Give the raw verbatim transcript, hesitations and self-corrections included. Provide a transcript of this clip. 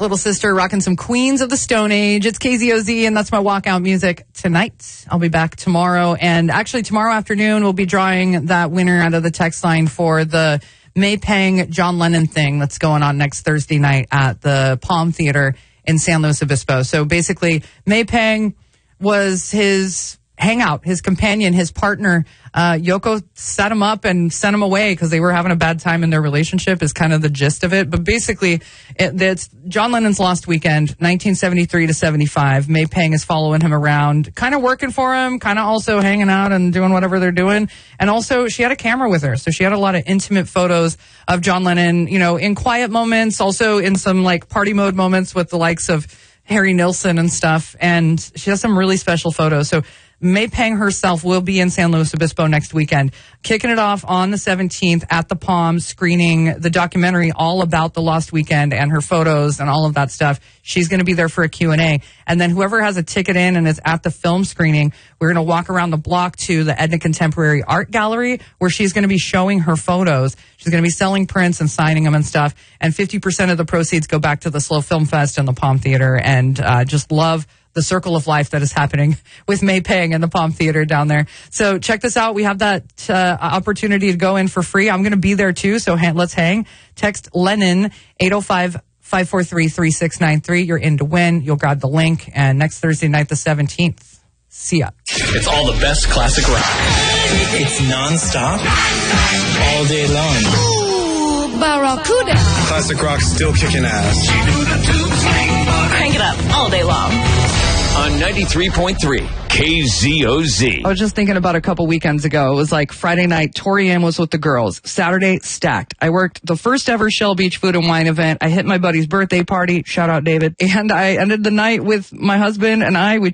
Little Sister rocking some Queens of the Stone Age. It's K Z O Z, and that's my walkout music tonight. I'll be back tomorrow. And actually, tomorrow afternoon, we'll be drawing that winner out of the text line for the May Pang John Lennon thing that's going on next Thursday night at the Palm Theater in San Luis Obispo. So basically, May Pang was his hangout, his companion, his partner. Uh, Yoko set him up and sent him away because they were having a bad time in their relationship is kind of the gist of it. But basically, it, it's John Lennon's Lost Weekend, nineteen seventy-three to seventy-five. May Pang is following him around, kind of working for him, kind of also hanging out and doing whatever they're doing. And also, she had a camera with her. So she had a lot of intimate photos of John Lennon, you know, in quiet moments, also in some like party mode moments with the likes of Harry Nilsson and stuff. And she has some really special photos. So May Pang herself will be in San Luis Obispo next weekend, kicking it off on the seventeenth at the Palm, screening the documentary all about the Lost Weekend and her photos and all of that stuff. She's going to be there for a Q and A. And then whoever has a ticket in and is at the film screening, we're going to walk around the block to the Edna Contemporary Art Gallery, where she's going to be showing her photos. She's going to be selling prints and signing them and stuff. And fifty percent of the proceeds go back to the Slow Film Fest and the Palm Theater. And uh, just love the circle of life that is happening with May Pang and the Palm Theater down there. So check this out. We have that uh, opportunity to go in for free. I'm going to be there too, so ha- let's hang. Text Lennon eight oh five, five four three, three six nine three. You're in to win. You'll grab the link. And next Thursday night, the seventeenth. See ya. It's all the best classic rock. It's nonstop, all day long. Ooh, Barracuda. Classic rock's still kicking ass. Crank it up all day long. On ninety-three point three K Z O Z. I was just thinking about a couple weekends ago. It was like Friday night, Tori Ann was with the girls. Saturday, stacked. I worked the first ever Shell Beach Food and Wine event. I hit my buddy's birthday party. Shout out, David. And I ended the night with my husband and I. We